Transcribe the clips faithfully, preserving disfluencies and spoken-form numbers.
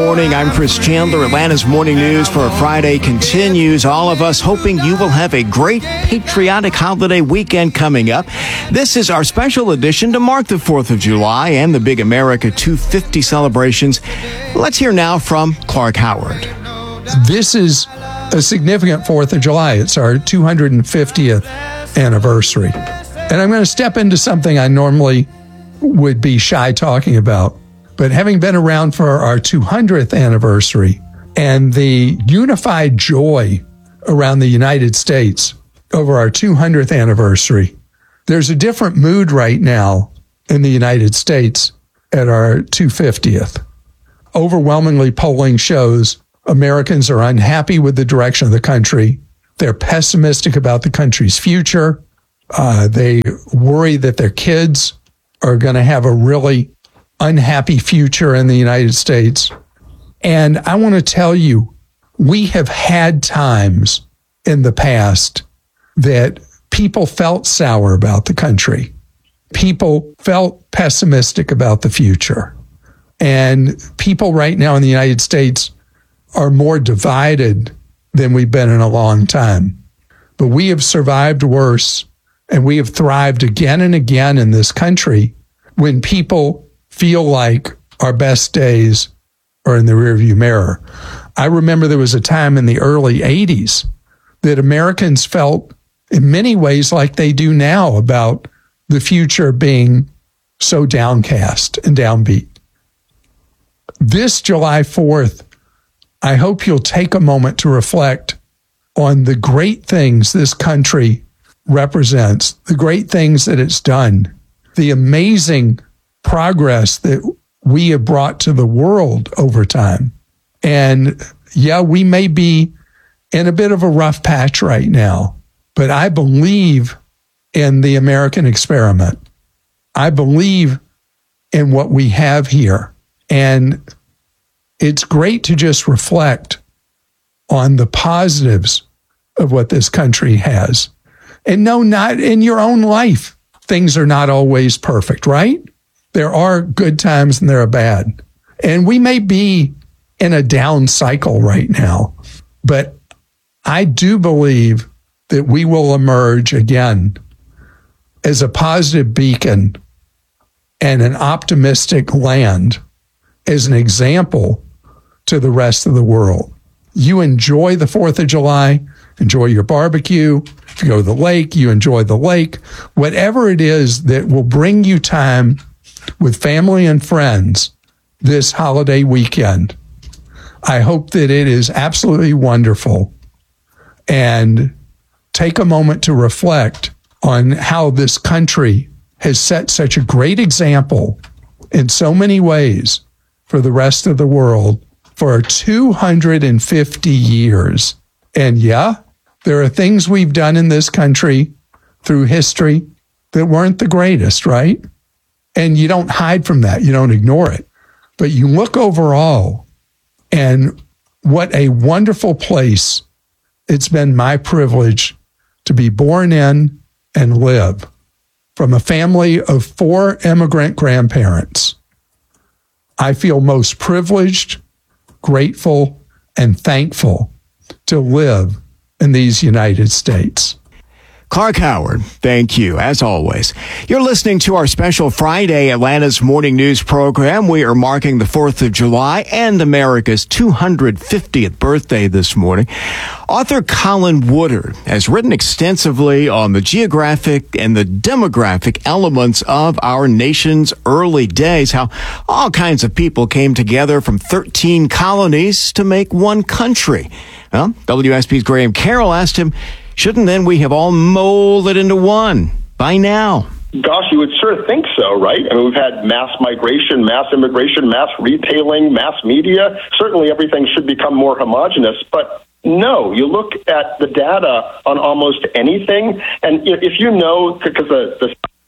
morning. I'm Chris Chandler. Atlanta's Morning News for Friday continues. All of us hoping you will have a great patriotic holiday weekend coming up. This is our special edition to mark the fourth of July and the big America two fifty celebrations. Let's hear now from Clark Howard. This is a significant fourth of July. It's our two hundred fiftieth anniversary. And I'm going to step into something I normally would be shy talking about. But having been around for our two hundredth anniversary and the unified joy around the United States over our two hundredth anniversary, there's a different mood right now in the United States at our two hundred fiftieth. Overwhelmingly, polling shows Americans are unhappy with the direction of the country. They're pessimistic about the country's future. Uh, they worry that their kids are going to have a really unhappy future in the United States. And I want to tell you, we have had times in the past that people felt sour about the country. People felt pessimistic about the future. And people right now in the United States are more divided than we've been in a long time. But we have survived worse, and we have thrived again and again in this country when people feel like our best days are in the rearview mirror. I remember there was a time in the early eighties that Americans felt in many ways like they do now about the future being so downcast and downbeat. This July fourth, I hope you'll take a moment to reflect on the great things this country represents, the great things that it's done, the amazing progress that we have brought to the world over time. And yeah, we may be in a bit of a rough patch right now, but I believe in the American experiment. I believe in what we have here. And it's great to just reflect on the positives of what this country has. And no, not in your own life, things are not always perfect, right? There are good times and there are bad. And we may be in a down cycle right now, but I do believe that we will emerge again as a positive beacon and an optimistic land as an example to the rest of the world. You enjoy the fourth of July, enjoy your barbecue. If you go to the lake, you enjoy the lake. Whatever it is that will bring you time with family and friends this holiday weekend, I hope that it is absolutely wonderful. And take a moment to reflect on how this country has set such a great example in so many ways for the rest of the world for two hundred fifty years. And yeah, there are things we've done in this country through history that weren't the greatest, right? And you don't hide from that. You don't ignore it. But you look overall, and what a wonderful place it's been my privilege to be born in and live from a family of four immigrant grandparents. I feel most privileged, grateful, and thankful to live in these United States. Clark Howard, thank you, as always. You're listening to our special Friday Atlanta's Morning News program. We are marking the fourth of July and America's two hundred fiftieth birthday this morning. Author Colin Woodard has written extensively on the geographic and the demographic elements of our nation's early days, how all kinds of people came together from thirteen colonies to make one country. Well, W S P's Graham Carroll asked him, shouldn't then we have all molded into one by now? Gosh, you would sure think so, right? I mean, we've had mass migration, mass immigration, mass retailing, mass media. Certainly everything should become more homogenous, but no, you look at the data on almost anything, and if you know, because the, the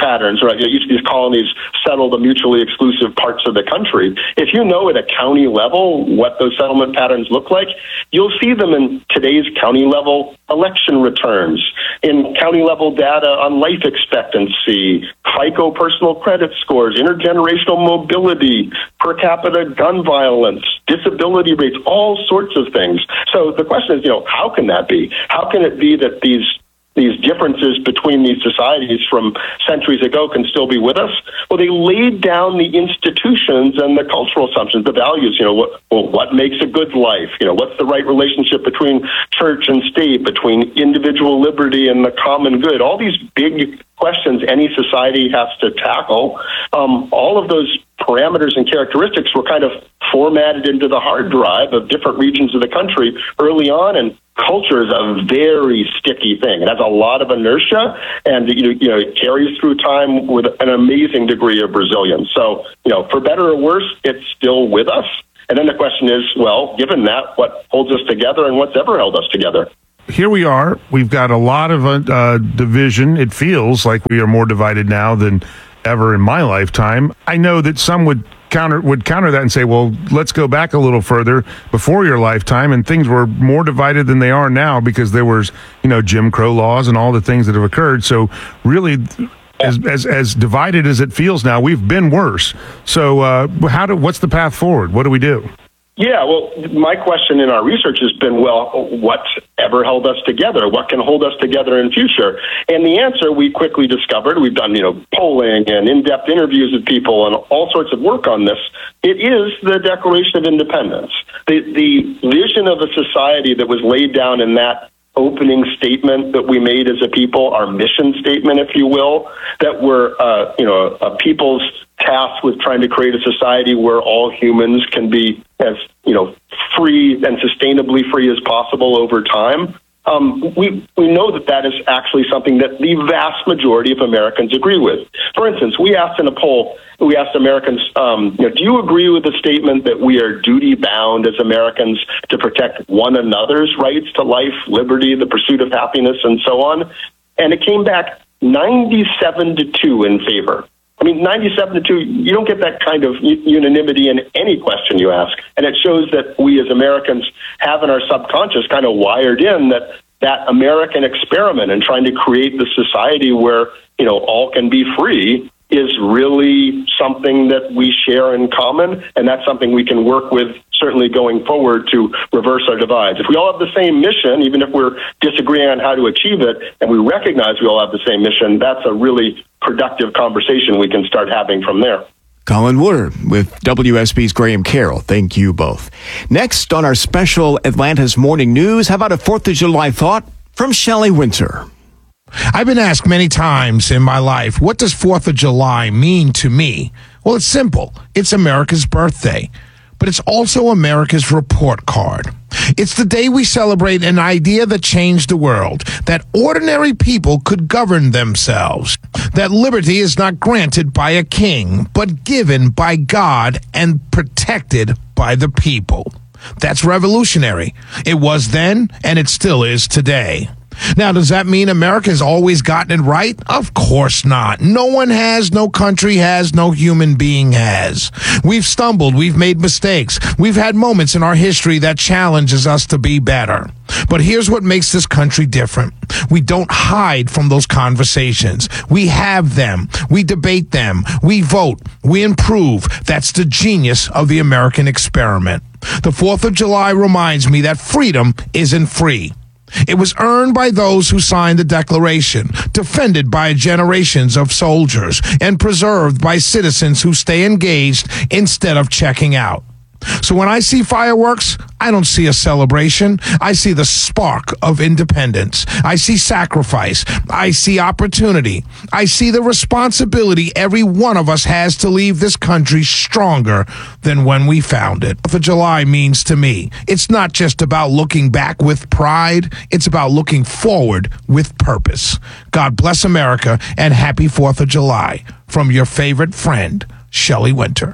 patterns, right? Each of these colonies settled the mutually exclusive parts of the country. If you know at a county level what those settlement patterns look like, you'll see them in today's county level election returns, in county level data on life expectancy, FICO personal credit scores, intergenerational mobility, per capita gun violence, disability rates, all sorts of things. So the question is, you know, how can that be? How can it be that these these differences between these societies from centuries ago can still be with us? Well, they laid down the institutions and the cultural assumptions, the values, you know, what, well, what makes a good life? You know, what's the right relationship between church and state, between individual liberty and the common good? All these big questions any society has to tackle. Um, all of those parameters and characteristics were kind of formatted into the hard drive of different regions of the country early on, and culture is a very sticky thing. It has a lot of inertia, and you know, you know, it carries through time with an amazing degree of resilience. So, you know, for better or worse, it's still with us. And then the question is, well, given that, what holds us together and what's ever held us together? Here we are. We've got a lot of uh, division. It feels like we are more divided now than ever in my lifetime. I know that some would counter would counter that and say, well, let's go back a little further before your lifetime, and things were more divided than they are now because there was, you know, Jim Crow laws and all the things that have occurred. So really, as as, as divided as it feels now, we've been worse. So uh, how do what's the path forward? What do we do? Yeah, well, my question in our research has been, well, what's ever held us together? What can hold us together in future? And the answer we quickly discovered, we've done, you know, polling and in-depth interviews with people and all sorts of work on this. It is the Declaration of Independence. The, the vision of a society that was laid down in that opening statement that we made as a people, our mission statement, if you will, that we're, uh, you know, a people's tasked with trying to create a society where all humans can be as, you know, free and sustainably free as possible over time. Um, we we know that that is actually something that the vast majority of Americans agree with. For instance, we asked in a poll, we asked Americans, um, you know, do you agree with the statement that we are duty-bound as Americans to protect one another's rights to life, liberty, the pursuit of happiness, and so on? And it came back ninety-seven to two in favor. I mean, ninety-seven to two, you don't get that kind of unanimity in any question you ask. And it shows that we as Americans have in our subconscious kind of wired in that that American experiment in trying to create the society where, you know, all can be free is really something that we share in common. And that's something we can work with certainly going forward to reverse our divides. If we all have the same mission, even if we're disagreeing on how to achieve it, and we recognize we all have the same mission, that's a really productive conversation we can start having from there. Colin Woodard with W S B's Graham Carroll. Thank you both. Next on our special Atlanta's Morning News, how about a fourth of July thought from Shelley Winter? I've been asked many times in my life, what does fourth of July mean to me? Well, it's simple. It's America's birthday, but it's also America's report card. It's the day we celebrate an idea that changed the world, that ordinary people could govern themselves, that liberty is not granted by a king, but given by God and protected by the people. That's revolutionary. It was then, and it still is today. Now, does that mean America's always gotten it right? Of course not. No one has, no country has, no human being has. We've stumbled, we've made mistakes. We've had moments in our history that challenges us to be better. But here's what makes this country different. We don't hide from those conversations. We have them. We debate them. We vote. We improve. That's the genius of the American experiment. The fourth of July reminds me that freedom isn't free. It was earned by those who signed the Declaration, defended by generations of soldiers, and preserved by citizens who stay engaged instead of checking out. So when I see fireworks, I don't see a celebration. I see the spark of independence. I see sacrifice. I see opportunity. I see the responsibility every one of us has to leave this country stronger than when we found it. fourth of July means to me, it's not just about looking back with pride. It's about looking forward with purpose. God bless America and happy fourth of July from your favorite friend, Shelley Winter.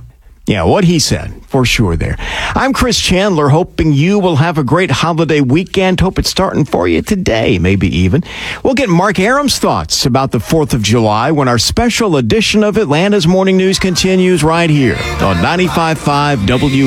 Yeah, what he said, for sure there. I'm Chris Chandler, hoping you will have a great holiday weekend. Hope it's starting for you today, maybe even. We'll get Mark Aram's thoughts about the fourth of July when our special edition of Atlanta's Morning News continues right here on ninety-five point five W